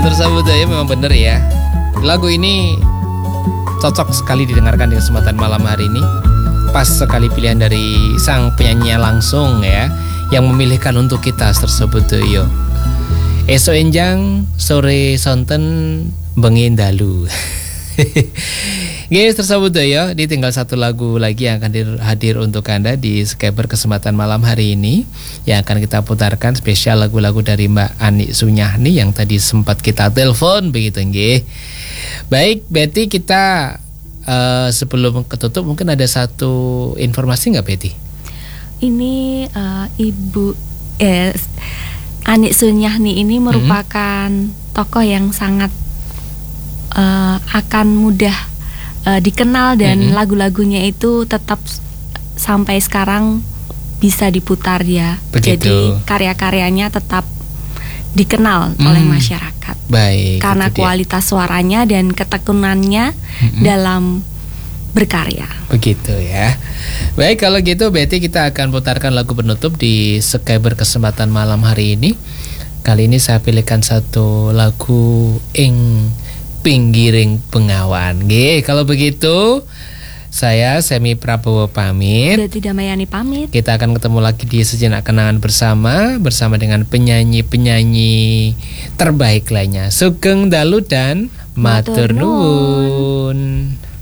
Tersebut ya memang benar ya. Lagu ini cocok sekali didengarkan di kesempatan malam hari ini. Pas sekali pilihan dari sang penyanyi langsung ya, yang memilihkan untuk kita tersebut yo. Eso enjang sore sonten bengi dalu. Guys, tersebut ya, ditinggal satu lagu lagi yang akan hadir untuk Anda di Skyper kesempatan malam hari ini, yang akan kita putarkan spesial lagu-lagu dari Mbak Ani Sunyahni yang tadi sempat kita telepon begitu nggih. Baik, Betty, kita sebelum ketutup mungkin ada satu informasi nggak, Betty? Ini Ibu Ani Sunyahni ini merupakan tokoh yang sangat akan mudah dikenal dan lagu-lagunya itu tetap sampai sekarang bisa diputar ya. Begitu. Jadi karya-karyanya tetap dikenal oleh masyarakat. Baik. Karena kualitas suaranya dan ketekunannya dalam berkarya. Begitu ya. Baik, kalau gitu Betty, kita akan putarkan lagu penutup di Skyper kesempatan malam hari ini. Kali ini saya pilihkan satu lagu ing Pinggiring Bengawan. Nggih, kalau begitu saya Semi Prabowo pamit. Betty Damayani pamit. Kita akan ketemu lagi di Sejenak Kenangan bersama dengan penyanyi-penyanyi terbaik lainnya. Sugeng dalu dan matur nuwun.